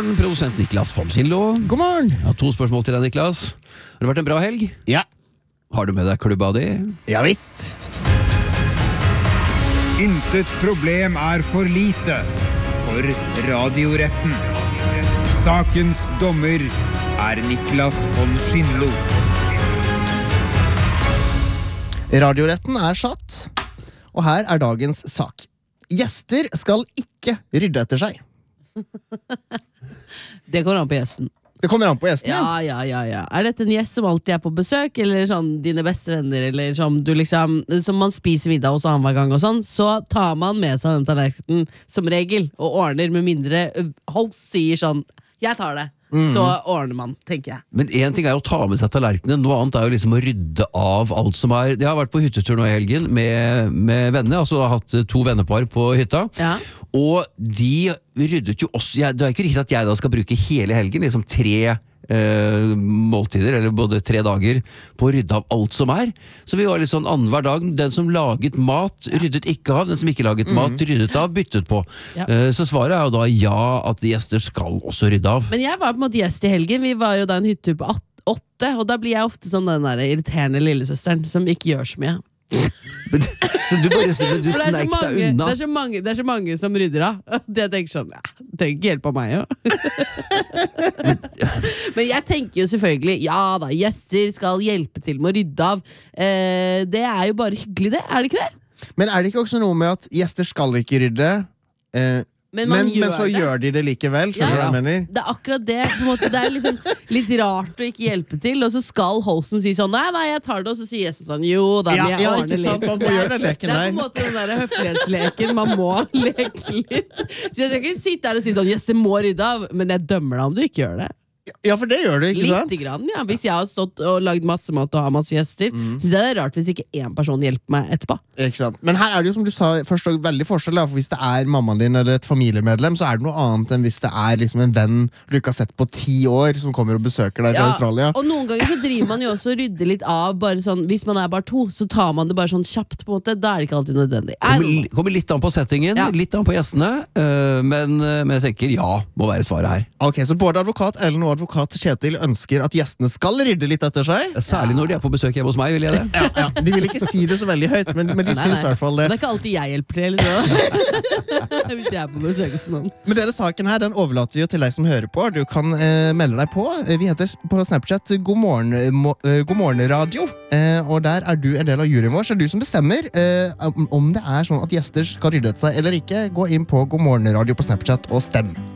morgen, produsent Niklas von Schindlo. God morgen. Jeg har 2 spørsmål til deg, Niklas. Har det vært en bra helg? Ja. Har du med deg klubba di? Ja visst. Intet problem er for lite for Radioretten. Sakens dommer er Niklas von Schindlo. Radioretten er satt, og her er dagens sak. Gjester skal ikke rydde etter seg. Det går an på gjesten. Det kommer an på gjesten. Ja. Er dette en gjest som alltid er på besøk, eller sånn dine beste venner, eller som du liksom, som man spiser middag hos annenhver gang og sånn, så tar man med seg den tallerkenen som regel, og ordner med mindre host sier sånn, jeg tar det. Så ordner man, tenker jeg. Men en ting er å ta med seg tallerkenen, noe annet er jo liksom å rydde av alt som er. Jeg har vært på hyttetur nå i helgen med venner, altså jeg har hatt 2 vennepar på hytta, og de ryddet jo også, det er ikke riktig at jeg da skal bruke hele helgen, liksom 3 måltider, eller både 3 dager på å rydde av alt som er. Så vi var litt sånn annenhver dag, den som laget mat ryddet ikke av, den som ikke laget mat ryddet av, byttet på. Så svaret er jo da ja, at gjester skal også rydde av. Men jeg var på en måte gjest i helgen. Vi var jo da en hyttetur på 8, og da blir jeg ofte sånn den der irriterende lillesøsteren som ikke gjør så mye. Så du bare du sneik deg unna. Det er så mange som rydder av. Det tenker sånn, det trenger ikke hjelp av meg jo. Men jeg tenker jo selvfølgelig, ja da, gjester skal hjelpe til med å rydde av. Det er jo bare hyggelig det, er det ikke det? Men er det ikke også noe med at gjester skal ikke rydde, men så gjør de det likevel, skjønner du hva jeg mener? Det er akkurat det, på en måte. Det er liksom litt rart å ikke hjelpe til, og så skal hosten si sånn, nei, jeg tar det, og så sier gjesten sånn, jo, da må jeg ordne litt. Man må gjøre den leken der. Det er på en måte den der høflighetsleken, man må leke litt. Så jeg skal ikke sitte her og si sånn, gjester må rydde av, men jeg dømmer deg om du ikke gjør det. Ja, for det gjør du, ikke sant? Litt grann, ja. Hvis jeg har stått og lagd masse mat og har masse gjester, synes jeg det er rart hvis ikke en person hjelper meg etterpå. Ikke sant? Men her er det jo, som du sa, først og veldig forskjell, for hvis det er mammaen din eller et familiemedlem, så er det noe annet enn hvis det er liksom en venn du ikke har sett på 10 år, som kommer og besøker deg fra Australia. Og noen ganger så driver man jo også og rydder litt av, bare sånn, hvis man er bare 2, så tar man det bare sånn kjapt på en måte, da er det ikke alltid nødvendig. Kommer litt an på settingen, litt an på gjestene, men jeg tenker ja, må være svaret her. Ok, så både advokat Ellen og advokat Kjetil ønsker at gjestene skal rydde litt etter seg. Særlig når de er på besøk hjemme hos meg, vil jeg det. Ja. De vil ikke si det så veldig høyt, men de syns i hvert fall det. Det er ikke alltid jeg hjelper til, så. Hvis jeg er på besøk hos noen. Men denne saken her, den overlater vi jo til deg som hører på. Du kan melde deg på. Vi heter på Snapchat God morgen radio, og der er du en del av juryen vår, så er det du som bestemmer om det er sånn at gjester skal rydde etter seg eller ikke. Gå inn på God morgen radio på Snapchat og stem.